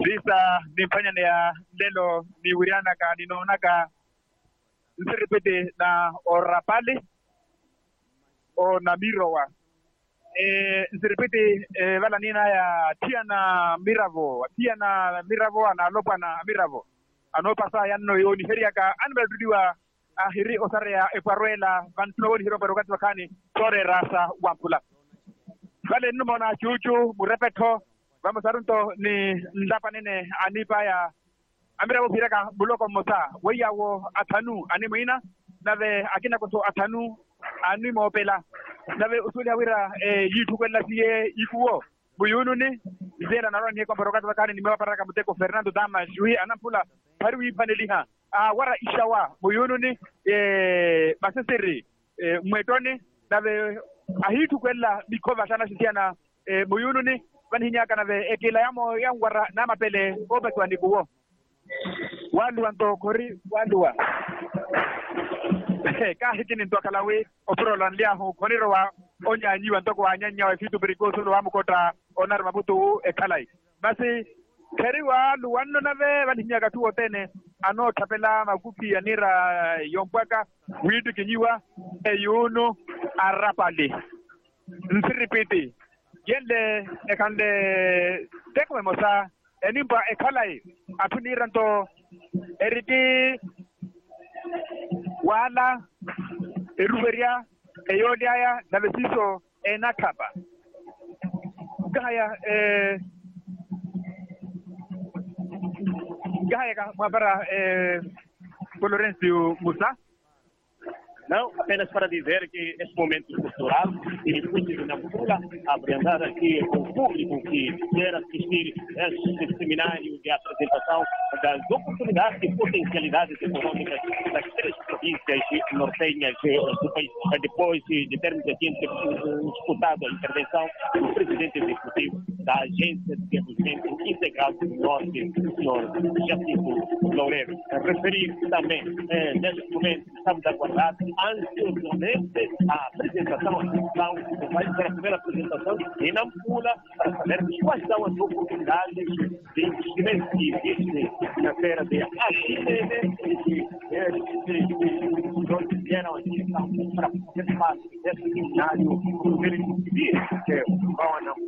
Lisa nimfanya ya lelo ni wiriana ka ninaona ka nsiripete na orapali o na mirowa nsiripete wala nina ya tiana miravo ana lopa na miravo anopa sa yanno yoni heria ka anbel dudiwa hiri osarea eparuela vantulo hiro barokati wakani sore rasa wampula wale numona chuchu murepeto vamos arunto ni ndapa nene anipa ya amira wo piraka buloko mota weyawo atanu ani muina nave akina konto atanu ani mopela nave usuli awira yitu kwela sie ikuwo buyunu ni zena naroni he kwa barokati wakani nimewaparaka muteko Fernando Dama shui anampula pariwi paneliha wara ishawa buyunu ni baseseri mwetoni nave ahitu kwela mikova sana sisiana buyunu ni hinya kana ve ekila yamo yangwara na mapele obe kwa ndikuwo wandu anto kori wandu wa ka hikini ndo kalawe opro landia ho koniro wa onya nyi wanto kwa nyanya wa fitu briko solo wa mukota onar mabutu ekalai basi keri wa luwano na ve hinya katuo tene ano tapela makupi anira yompwaka widu kinyiwa eyuno arapali nsiripiti yende ekande tekwe mosa enimba ekalai atuniranto eriti wala eruberia eyodia na besiso enakaba gaya ka mabara Florencio Musa. Não, apenas para dizer que esse momento cultural e de Nampula, abrandar aqui o público que quer assistir este seminário de apresentação das oportunidades e potencialidades econômicas das 3 províncias nortenhas do país. Depois de termos aqui disputado a intervenção do presidente executivo da Agência de Desenvolvimento Integral do Norte, o senhor Jacinto Loureiro. Referir também, neste momento, estamos aguardando ansiosamente a apresentação, vai ser a primeira apresentação em Nampula, para saber quais são as oportunidades de investimento que existem na feira de ACIDED que vieram aqui para fazer parte desse seminário, que vão